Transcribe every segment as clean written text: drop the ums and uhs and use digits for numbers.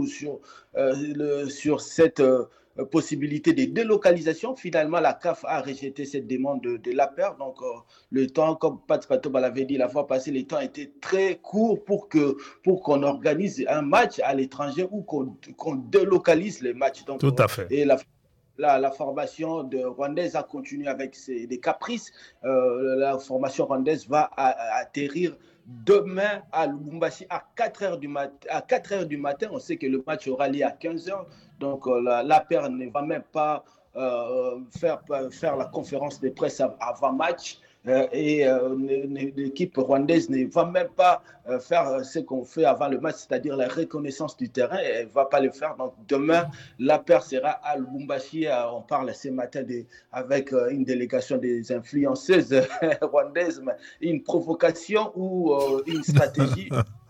sur cette possibilité de délocalisation. Finalement, la CAF a rejeté cette demande de l'APR. Donc, le temps, comme Pat Patoba l'avait dit la fois passée, le temps était très court pour qu'on organise un match à l'étranger ou qu'on délocalise les matchs. Donc, Tout à fait. et la formation rwandaise a continué avec des caprices. La formation rwandaise va atterrir demain à Lubumbashi à 4h du matin. On sait que le match aura lieu à 15h. Donc, l'APR ne va même pas faire la conférence de presse avant match. Et l'équipe rwandaise ne va même pas faire ce qu'on fait avant le match, c'est-à-dire la reconnaissance du terrain. Elle ne va pas le faire. Donc, demain, l'APR sera à Lubumbashi. On parle ce matin avec une délégation des influenceuses rwandaises, une provocation ou une stratégie.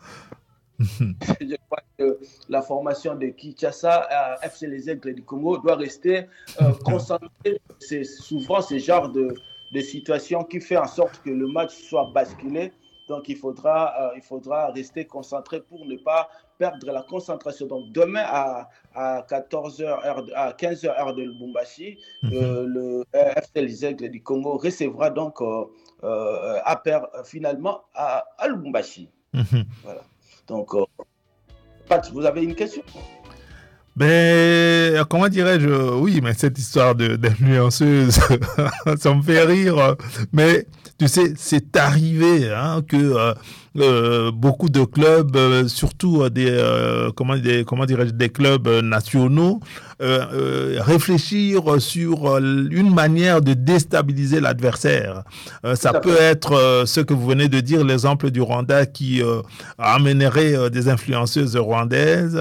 Je crois que la formation de Kinshasa à FC Les Aigles du Congo doit rester concentrée. C'est souvent ce genre de situation qui fait en sorte que le match soit basculé. Donc, il faudra rester concentré pour ne pas perdre la concentration. Donc, demain à 15h heure de Lubumbashi, le FC Les Aigles du Congo recevra donc APR finalement à Lubumbashi. Voilà. Donc, Pat, vous avez une question? Ben, comment dirais-je? Oui, mais cette histoire d'influenceuse, ça me fait rire. Mais tu sais, c'est arrivé que beaucoup de clubs, surtout comment dirais-je, des clubs nationaux, réfléchir sur une manière de déstabiliser l'adversaire. Ça peut être ce que vous venez de dire, l'exemple du Rwanda qui amènerait des influenceuses rwandaises.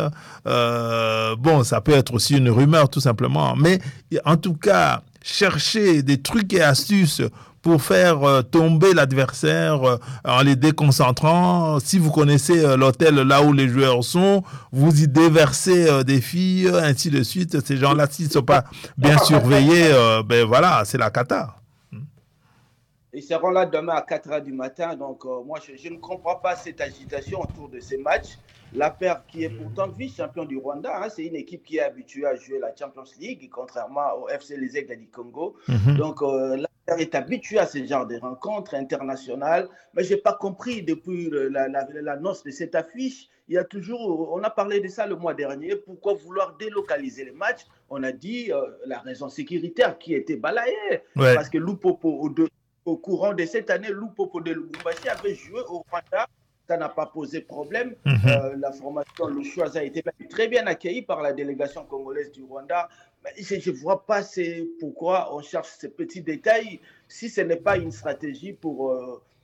Bon, ça peut être aussi une rumeur tout simplement. Mais en tout cas, chercher des trucs et astuces pour faire tomber l'adversaire en les déconcentrant. Si vous connaissez l'hôtel là où les joueurs sont, vous y déversez des filles, ainsi de suite. Ces gens-là, s'ils ne sont pas bien surveillés, ben voilà, c'est la cata. Ils seront là demain à 4h du matin. Donc, moi, je ne comprends pas cette agitation autour de ces matchs. L'APR, qui est pourtant vice-champion du Rwanda, c'est une équipe qui est habituée à jouer la Champions League, contrairement au FC Les Aigles du Congo. Donc, l'APR est habituée à ce genre de rencontres internationales. Mais je n'ai pas compris depuis l'annonce de cette affiche. Il y a toujours, on a parlé de ça le mois dernier, pourquoi vouloir délocaliser les matchs? On a dit la raison sécuritaire qui était balayée. Ouais. Parce que Lupopo, au courant de cette année, Lupopo de Lubumbashi avait joué au Rwanda. Ça n'a pas posé problème. La formation, le choix a été très bien accueilli par la délégation congolaise du Rwanda. Mais je ne vois pas pourquoi on cherche ces petits détails si ce n'est pas une stratégie pour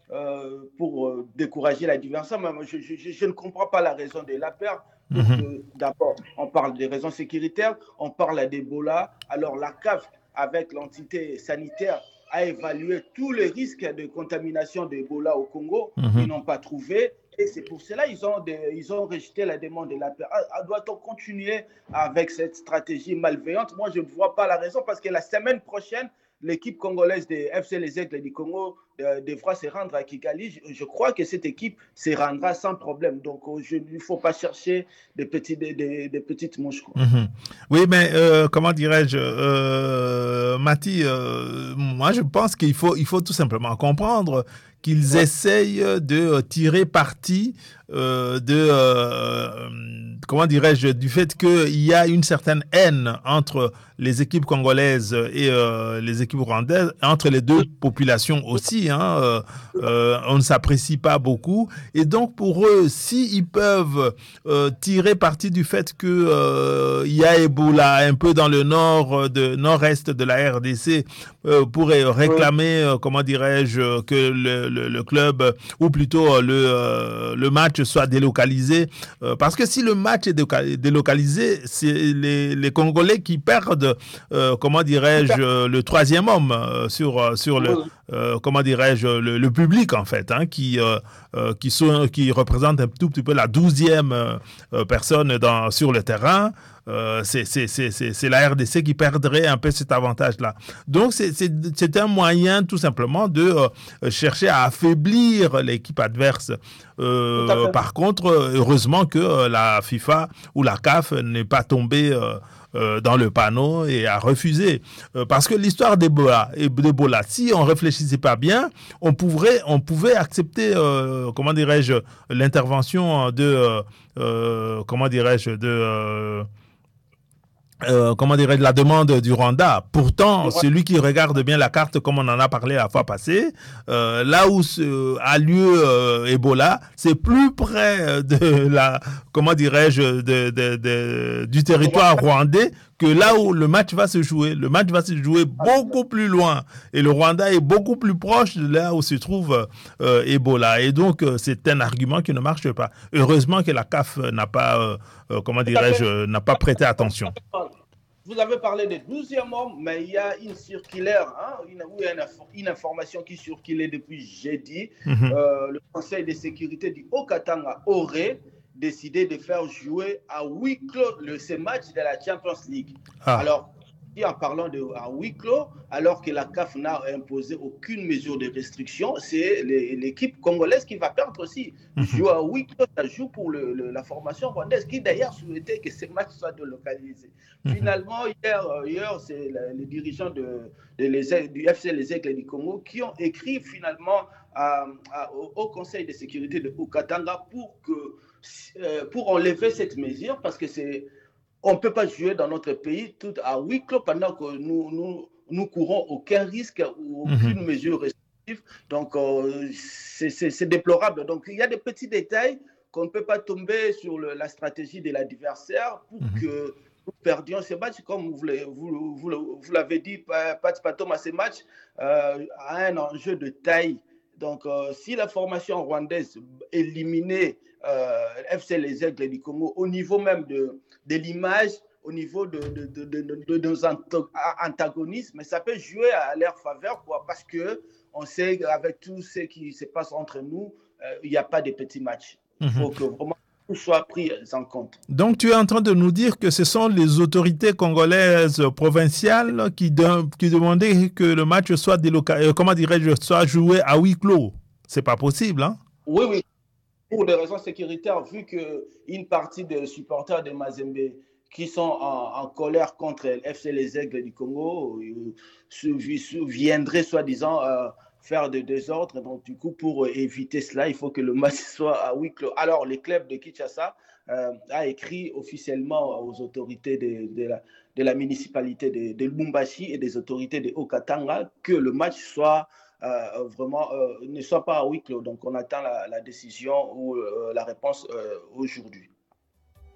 décourager l'adversaire. Je ne comprends pas la raison de l'APR. D'abord, on parle des raisons sécuritaires, on parle d'Ebola. Alors la CAF, avec l'entité sanitaire, a évalué tous les risques de contamination d'Ebola au Congo. Ils n'ont pas trouvé. Et c'est pour cela qu'ils ont rejeté la demande de l'APR. Doit-on continuer avec cette stratégie malveillante? Moi, je ne vois pas la raison parce que la semaine prochaine, l'équipe congolaise des FC Les Aigles du Congo devra se rendre à Kigali. Je crois que cette équipe se rendra sans problème. Donc, il ne faut pas chercher des petites mouches. Oui, mais comment dirais-je, Mati, moi je pense qu'il faut tout simplement comprendre qu'ils essayent de tirer parti comment dirais-je, du fait qu'il y a une certaine haine entre les équipes congolaises et les équipes rwandaises, entre les deux populations aussi. On ne s'apprécie pas beaucoup. Et donc, pour eux, s'ils peuvent tirer parti du fait qu'il y a Ebola un peu dans le nord-est de la RDC, pour réclamer, comment dirais-je, que le club, ou plutôt le match soit délocalisé. Parce que si le match est délocalisé, c'est les Congolais qui perdent, comment dirais-je, le troisième homme sur le, comment dirais-je, le public en fait, qui représente un tout petit peu la 12e personne sur le terrain. c'est la RDC qui perdrait un peu cet avantage-là. Donc, c'est un moyen tout simplement de chercher à affaiblir l'équipe adverse. Par contre, heureusement que la FIFA ou la CAF n'est pas tombée dans le panneau et a refusé. Parce que l'histoire d'Ebola, si on réfléchissait pas bien, on pouvait accepter, comment dirais-je, l'intervention de, comment dirais-je, de la demande du Rwanda. Pourtant, celui qui regarde bien la carte, comme on en a parlé la fois passée, là où a lieu Ebola, c'est plus près de la, comment dirais-je, du territoire rwandais que là où le match va se jouer. Le match va se jouer beaucoup plus loin. Et le Rwanda est beaucoup plus proche de là où se trouve Ebola. Et donc, c'est un argument qui ne marche pas. Heureusement que la CAF n'a pas, comment dirais-je, n'a pas prêté attention. Vous avez parlé des 12e hommes, mais il y a une circulaire, une information qui circulait depuis jeudi. Le Conseil de sécurité du Haut-Katanga aurait décidé de faire jouer à huis clos ces matchs de la Champions League. Alors, en parlant de à huis clos, alors que la CAF n'a imposé aucune mesure de restriction, c'est l'équipe congolaise qui va perdre aussi. Jouer à huis clos, ça joue pour la formation rwandaise, qui d'ailleurs souhaitait que ces matchs soient délocalisés. Finalement, hier c'est les dirigeants du FC Les Aigles du Congo qui ont écrit finalement au Conseil de sécurité de Haut-Katanga pour enlever cette mesure, parce que on ne peut pas jouer dans notre pays tout à huis clos pendant que nous courons aucun risque ou aucune mesure restrictive. Donc, c'est déplorable. Donc, il y a des petits détails qu'on ne peut pas tomber sur la stratégie de l'adversaire pour que nous perdions ces matchs. Comme vous l'avez dit, Pat Patom, à ces matchs a un enjeu de taille. Donc, si la formation rwandaise éliminait FC Les Aigles du Congo au niveau même de l'image, au niveau de nos antagonistes, mais ça peut jouer à leur faveur, parce qu'on sait qu'avec tout ce qui se passe entre nous, il n'y a pas de petits matchs. Il faut que vraiment tout soit pris en compte. Donc, tu es en train de nous dire que ce sont les autorités congolaises provinciales qui demandaient que le match soit soit joué à huis clos. C'est pas possible, hein? Oui. Pour des raisons sécuritaires, vu qu'une partie des supporters de Mazembe qui sont en colère contre FC Les Aigles du Congo viendraient soi-disant faire des désordres. Donc, du coup, pour éviter cela, il faut que le match soit à huis clos. Alors, le club de Kinshasa a écrit officiellement aux autorités de la municipalité de Lubumbashi et des autorités de Haut-Katanga que le match soit ne soit pas à huis clos. Donc, on attend la décision ou la réponse aujourd'hui.